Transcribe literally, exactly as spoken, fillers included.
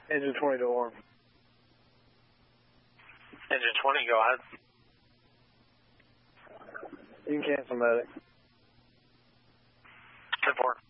Engine twenty to alarm. Engine twenty, go ahead. You can cancel medic. ten four.